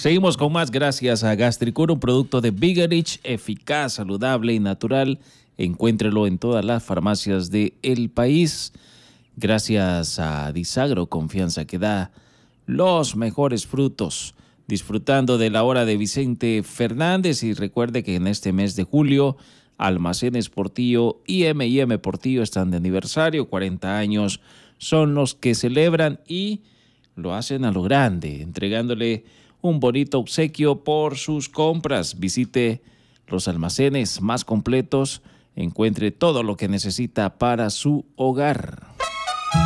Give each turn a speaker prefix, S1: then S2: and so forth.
S1: Seguimos con más gracias a Gastricur, un producto de Bigarich, eficaz, saludable y natural. Encuéntrelo en todas las farmacias del país. Gracias a Disagro, confianza que da los mejores frutos. Disfrutando de la hora de Vicente Fernández, y recuerde que en este mes de julio Almacenes Portillo y M&M Portillo están de aniversario, 40 años son los que celebran y lo hacen a lo grande, entregándole un bonito obsequio por sus compras. Visite los almacenes más completos, encuentre todo lo que necesita para su hogar.